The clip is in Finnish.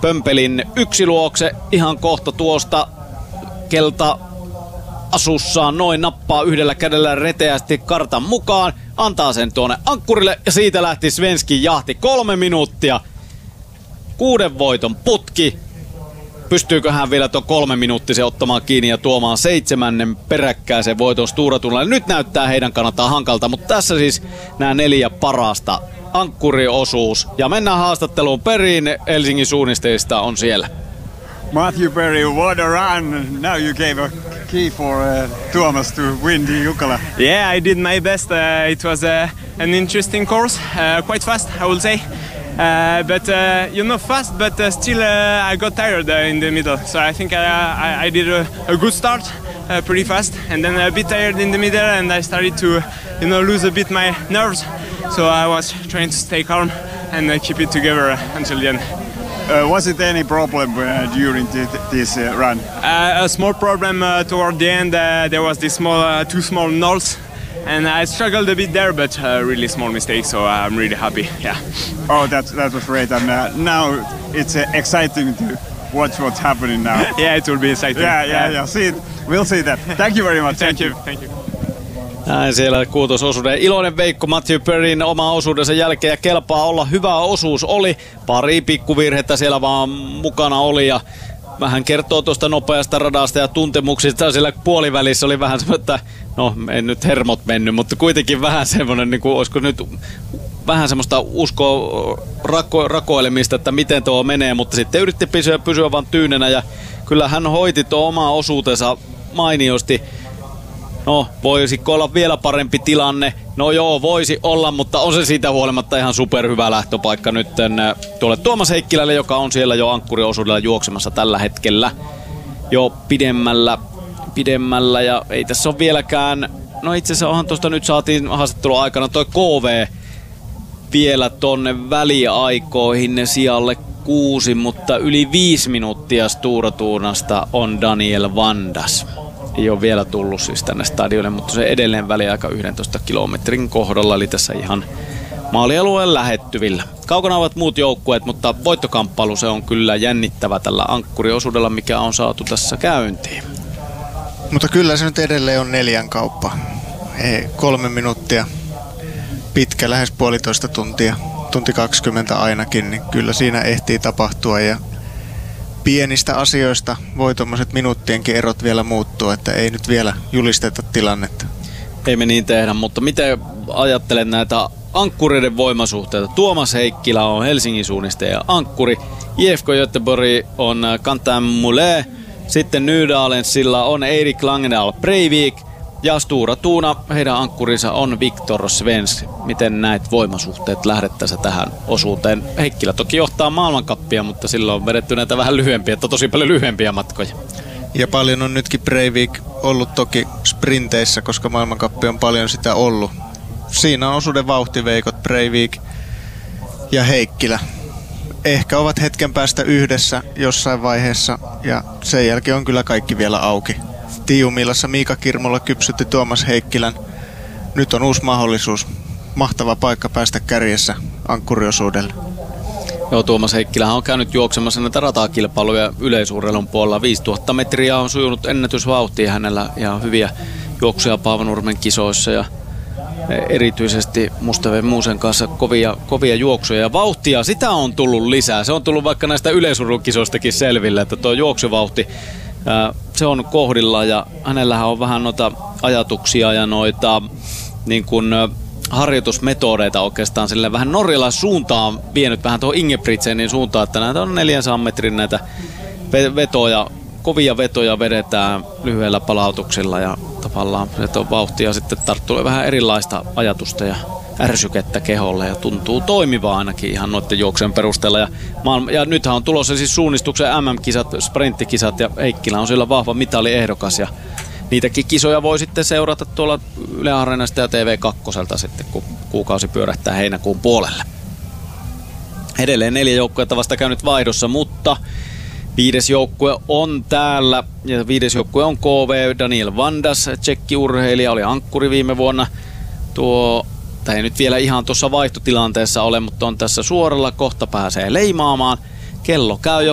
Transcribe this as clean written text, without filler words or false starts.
pömpelin 1 luokse ihan kohta tuosta kelta asussaan noin nappaa yhdellä kädellä reteästi kartan mukaan, antaa sen tuonne ankkurille ja siitä lähti Svenskin jahti 3 minuuttia. 6 voiton putki. Pystyykö hän vielä tuon 3 minuuttisen ottamaan kiinni ja tuomaan 7. peräkkäisen voiton Stora Tunalle? Nyt näyttää heidän kannattaa hankalta, mutta tässä siis nämä 4 parasta. Ankkuriosuus. Ja mennään haastatteluun perin. Helsingin suunnistajista on siellä. Matthew Perry, what a run! Now you gave a key for Tuomas to win the Jukala. Yeah, I did my best. It was an interesting course, quite fast, I will say. Fast, but still I got tired in the middle. So I think I did a good start, pretty fast, and then a bit tired in the middle, and I started to, lose a bit my nerves. So I was trying to stay calm and keep it together until the end. Was it any problem during this run? A small problem toward the end. There was this two small knolls. And I struggled a bit there, but really small mistake, so I'm really happy. Yeah. Oh, that was great, and now it's exciting to watch what's happening now. Yeah, it will be exciting. Yeah. We'll see that. Thank you very much. Thank you. Näin siellä kuutososuuden iloinen Veikko Matthew Perryn oma osuudensa jälkeen ja kelpaa olla. Hyvä osuus oli. Pari pikkuvirhettä siellä vaan mukana oli ja vähän kertoo tuosta nopeasta radasta ja tuntemuksista. Siellä puolivälissä oli vähän semmoinen, että no ei nyt hermot mennyt, mutta kuitenkin vähän semmoinen, niin kuin olisiko nyt vähän semmoista uskoa rakoilemista, että miten tuo menee, mutta sitten yritti pysyä vaan tyynenä ja kyllä hän hoiti tuo omaa osuutensa mainiosti. No, voisiko olla vielä parempi tilanne? No joo, voisi olla, mutta on se siitä huolimatta ihan superhyvä lähtöpaikka nyt tuolle Tuomas Heikkilälle, joka on siellä jo ankkuriosuudella juoksemassa tällä hetkellä jo pidemmällä ja ei tässä ole vieläkään, no itse asiassa onhan tuosta nyt saatiin haastattelun aikana toi KV vielä tonne väliaikoihin sijalle 6, mutta yli 5 minuuttia Stora Tunasta on Daniel Vandas. Ei ole vielä tullut siis tänne stadionille, mutta se edelleen väliaika 11 kilometrin kohdalla, eli tässä ihan maalialueen lähettyvillä. Kaukana ovat muut joukkueet, mutta voittokamppailu se on kyllä jännittävä tällä ankkuriosuudella, mikä on saatu tässä käyntiin. Mutta kyllä se nyt edelleen on 4 kauppa. 3 minuuttia pitkä, lähes 1,5 tuntia, tunti 20 ainakin, niin kyllä siinä ehtii tapahtua ja pienistä asioista voi tuommoiset minuuttienkin erot vielä muuttua, että ei nyt vielä julisteta tilannetta. Ei me niin tehdä, mutta miten ajattelen näitä ankkureiden voimasuhteita? Tuomas Heikkilä on Helsingin suunnistaja ankkuri, IFK Göteborg on Quentin Moulin, sitten Nydalensilla on Erik Langedal Breivik ja Stora Tuna, heidän ankkurinsa on Viktor Svensk. Miten näet voimasuhteet lähdettäessä tähän osuuteen? Heikkilä toki johtaa maailmankappia, mutta silloin on vedetty näitä vähän lyhyempiä, tosi paljon lyhyempiä matkoja. Ja paljon on nytkin Breivik ollut toki sprinteissä, koska maailmankappi on paljon sitä ollut. Siinä on osuuden vauhtiveikot Breivik ja Heikkilä. Ehkä ovat hetken päästä yhdessä jossain vaiheessa ja sen jälkeen on kyllä kaikki vielä auki. Tiiumillassa Miika Kirmola kypsytti Tuomas Heikkilän. Nyt on uusi mahdollisuus. Mahtava paikka päästä kärjessä ankkuriosuudelle. Joo, Tuomas Heikkilähän on käynyt juoksemassa näitä ratakilpailuja yleisurheilun puolella. 5000 metriä on sujunut ennätysvauhtia hänellä ja hyviä juoksuja Paavanurmen kisoissa ja erityisesti Mustaven Muusen kanssa kovia juoksuja ja vauhtia. Sitä on tullut lisää. Se on tullut vaikka näistä yleisurheilukisoistakin selville, että tuo juoksuvauhti se on kohdilla ja hänellähän on vähän noita ajatuksia ja noita niin kuin harjoitusmetodeita oikeastaan sille vähän norjalaissuuntaan vienyt vähän tuohon Ingebrigtsenin suuntaan, että näitä on 400 metrin näitä vetoja, kovia vetoja vedetään lyhyellä palautuksilla ja tavallaan se on vauhtia sitten tarttuu vähän erilaista ajatusta ja ärsykettä keholle ja tuntuu toimivaa ainakin ihan noiden juoksen perusteella. Ja nythän on tulossa siis suunnistuksen MM-kisat, sprinttikisat ja Heikkilä on siellä vahva mitaliehdokas ja niitäkin kisoja voi sitten seurata tuolla Yle Areenasta ja TV2 sitten, kun kuukausi pyörähtää heinäkuun puolelle. Edelleen 4 joukkuetta vasta käynyt vaihdossa, mutta 5. joukkue on täällä ja 5. joukkue on KV. Daniel Vandas, tsekkiurheilija, oli ankkuri viime vuonna. Tämä ei nyt vielä ihan tuossa vaihtotilanteessa ole, mutta on tässä suoralla, kohta pääsee leimaamaan. Kello käy jo